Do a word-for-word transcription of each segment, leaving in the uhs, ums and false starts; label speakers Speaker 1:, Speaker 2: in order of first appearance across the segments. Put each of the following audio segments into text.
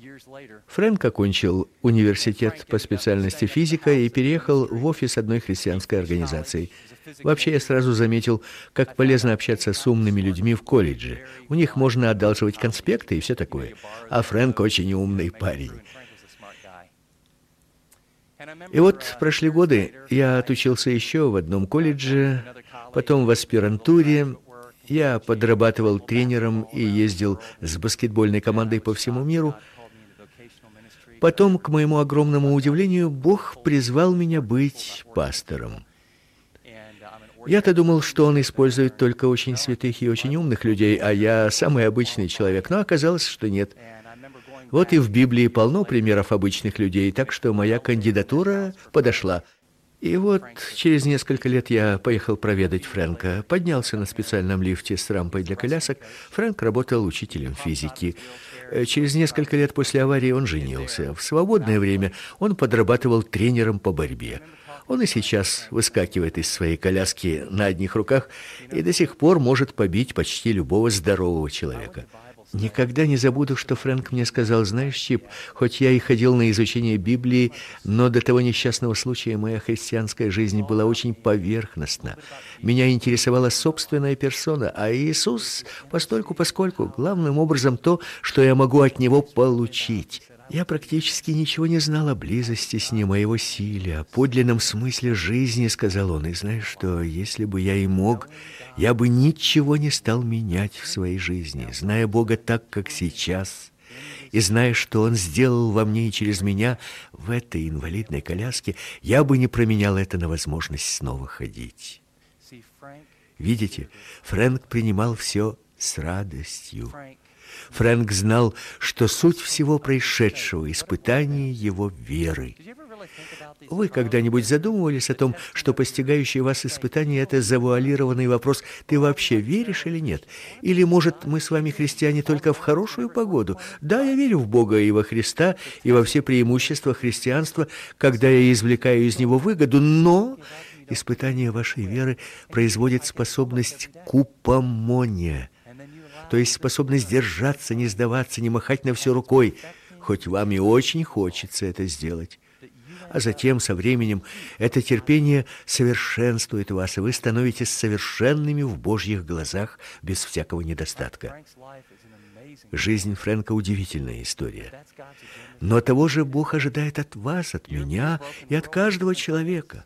Speaker 1: Фрэнк окончил университет по специальности физика и переехал в офис одной христианской организации. Вообще, я сразу заметил, как полезно общаться с умными людьми в колледже. У них можно одалживать конспекты и все такое. А Фрэнк очень умный парень. И вот прошли годы, я отучился еще в одном колледже, потом в аспирантуре. Я подрабатывал тренером и ездил с баскетбольной командой по всему миру. Потом, к моему огромному удивлению, Бог призвал меня быть пастором. Я-то думал, что Он использует только очень святых и очень умных людей, а я самый обычный человек, но оказалось, что нет. Вот и в Библии полно примеров обычных людей, так что моя кандидатура подошла. И вот через несколько лет я поехал проведать Фрэнка, поднялся на специальном лифте с рампой для колясок. Фрэнк работал учителем физики. Через несколько лет после аварии он женился. В свободное время он подрабатывал тренером по борьбе. Он и сейчас выскакивает из своей коляски на одних руках и до сих пор может побить почти любого здорового человека. Никогда не забуду, что Фрэнк мне сказал: знаешь, Чип, хоть я и ходил на изучение Библии, но до того несчастного случая моя христианская жизнь была очень поверхностна. Меня интересовала собственная персона, а Иисус постольку-поскольку, главным образом то, что я могу от Него получить. Я практически ничего не знал о близости с Ним, о Его силе, о подлинном смысле жизни, сказал он. И знаешь что, если бы я и мог, я бы ничего не стал менять в своей жизни, зная Бога так, как сейчас, и зная, что Он сделал во мне и через меня в этой инвалидной коляске, я бы не променял это на возможность снова ходить. Видите, Фрэнк принимал все с радостью. Фрэнк знал, что суть всего происшедшего — испытание его веры. Вы когда-нибудь задумывались о том, что постигающее вас испытание — это завуалированный вопрос: ты вообще веришь или нет? Или, может, мы с вами, христиане, только в хорошую погоду? Да, я верю в Бога и во Христа, и во все преимущества христианства, когда я извлекаю из него выгоду, но испытание вашей веры производит способность купомония, то есть способность держаться, не сдаваться, не махать на все рукой, хоть вам и очень хочется это сделать. А затем, со временем, это терпение совершенствует вас, и вы становитесь совершенными в Божьих глазах, без всякого недостатка. Жизнь Фрэнка — удивительная история. Но того же Бог ожидает от вас, от меня и от каждого человека.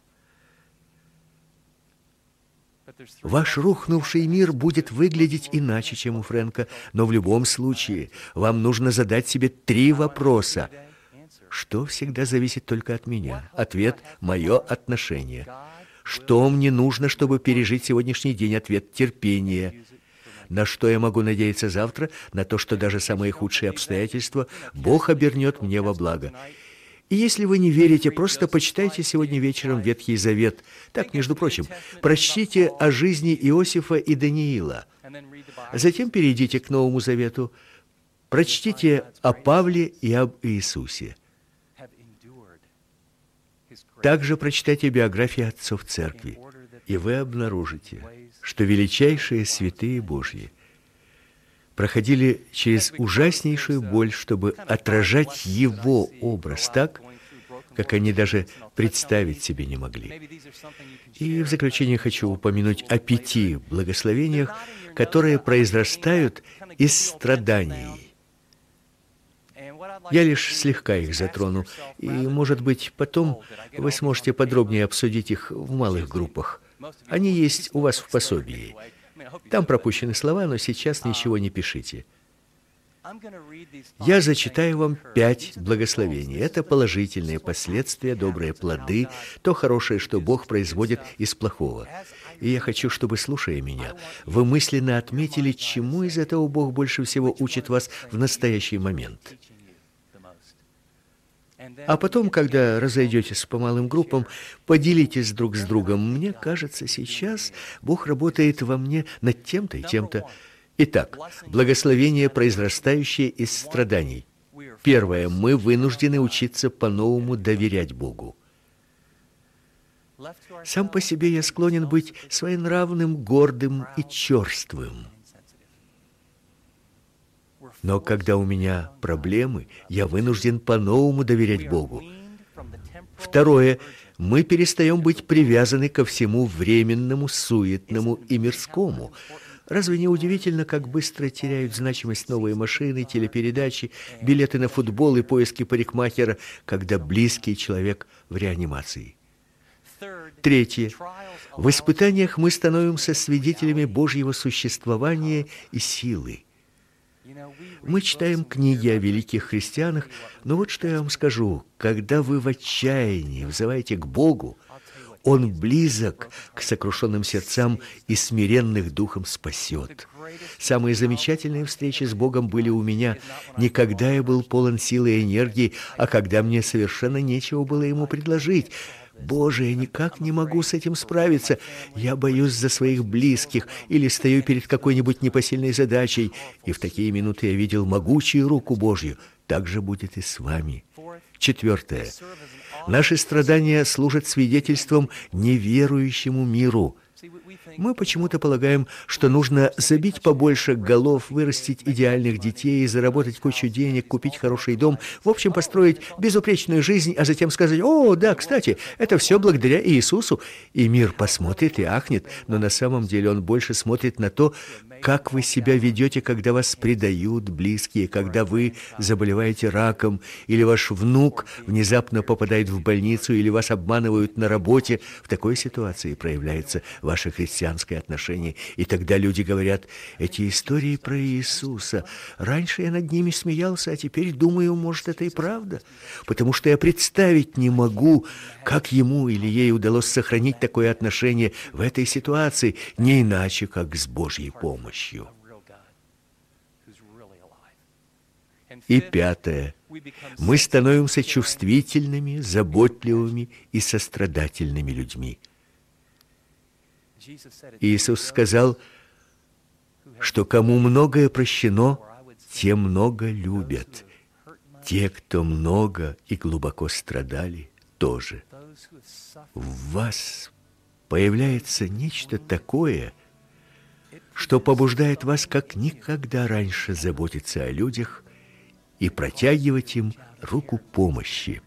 Speaker 1: Ваш рухнувший мир будет выглядеть иначе, чем у Фрэнка, но в любом случае вам нужно задать себе три вопроса. Что всегда зависит только от меня? Ответ — мое отношение. Что мне нужно, чтобы пережить сегодняшний день? Ответ — терпение. На что я могу надеяться завтра? На то, что даже самые худшие обстоятельства Бог обернет мне во благо. И если вы не верите, просто почитайте сегодня вечером Ветхий Завет. Так, между прочим, прочтите о жизни Иосифа и Даниила. Затем перейдите к Новому Завету. Прочтите о Павле и об Иисусе. Также прочитайте биографии отцов церкви, и вы обнаружите, что величайшие святые Божьи проходили через ужаснейшую боль, чтобы отражать Его образ так, как они даже представить себе не могли. И в заключение хочу упомянуть о пяти благословениях, которые произрастают из страданий. Я лишь слегка их затрону, и, может быть, потом вы сможете подробнее обсудить их в малых группах. Они есть у вас в пособии. Там пропущены слова, но сейчас ничего не пишите. Я зачитаю вам пять благословений. Это положительные последствия, добрые плоды, то хорошее, что Бог производит из плохого. И я хочу, чтобы, слушая меня, вы мысленно отметили, чему из этого Бог больше всего учит вас в настоящий момент. А потом, когда разойдетесь по малым группам, поделитесь друг с другом. Мне кажется, сейчас Бог работает во мне над тем-то и тем-то. Итак, благословение, произрастающее из страданий. Первое. Мы вынуждены учиться по-новому доверять Богу. Сам по себе я склонен быть своенравным, гордым и черствым. Но когда у меня проблемы, я вынужден по-новому доверять Богу. Второе. Мы перестаем быть привязаны ко всему временному, суетному и мирскому. Разве не удивительно, как быстро теряют значимость новые машины, телепередачи, билеты на футбол и поиски парикмахера, когда близкий человек в реанимации? Третье. В испытаниях мы становимся свидетелями Божьего существования и силы. Мы читаем книги о великих христианах, но вот что я вам скажу. Когда вы в отчаянии взываете к Богу, Он близок к сокрушенным сердцам и смиренных духом спасет. Самые замечательные встречи с Богом были у меня не когда я был полон силы и энергии, а когда мне совершенно нечего было Ему предложить. Боже, я никак не могу с этим справиться. Я боюсь за своих близких или стою перед какой-нибудь непосильной задачей, и в такие минуты я видел могучую руку Божью. Так же будет и с вами. Четвертое. Наши страдания служат свидетельством неверующему миру. Мы почему-то полагаем, что нужно забить побольше голов, вырастить идеальных детей, заработать кучу денег, купить хороший дом, в общем, построить безупречную жизнь, а затем сказать: «О, да, кстати, это все благодаря Иисусу». И мир посмотрит и ахнет, но на самом деле он больше смотрит на то, как вы себя ведете, когда вас предают близкие, когда вы заболеваете раком, или ваш внук внезапно попадает в больницу, или вас обманывают на работе. В такой ситуации проявляется ваше христианское отношение. И тогда люди говорят: эти истории про Иисуса, раньше я над ними смеялся, а теперь думаю, может, это и правда. Потому что я представить не могу, как ему или ей удалось сохранить такое отношение в этой ситуации, не иначе, как с Божьей помощью. И пятое. Мы становимся чувствительными, заботливыми и сострадательными людьми. Иисус сказал, что кому многое прощено, те много любят. Те, кто много и глубоко страдали, тоже. В вас появляется нечто такое, что побуждает вас как никогда раньше заботиться о людях и протягивать им руку помощи.